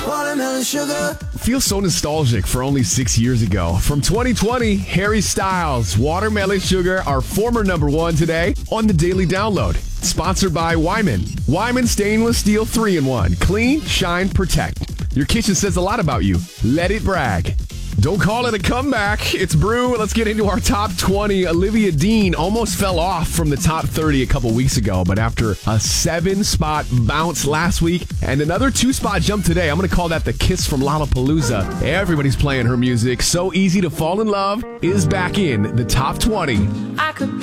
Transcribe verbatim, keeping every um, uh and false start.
Watermelon sugar. Feels so nostalgic for only six years ago. From twenty twenty, Harry Styles, Watermelon Sugar, our former number one today on the Daily Download. Sponsored by Wyman. Wyman Stainless Steel three in one. Clean, shine, protect. Your kitchen says a lot about you. Let it brag. Don't call it a comeback. It's Brew. Let's get into our top twenty. Olivia Dean almost fell off from the top thirty a couple weeks ago, but after a seven-spot bounce last week and another two-spot jump today, I'm going to call that the kiss from Lollapalooza. Everybody's playing her music. So Easy to Fall in Love is back in the top twenty. I could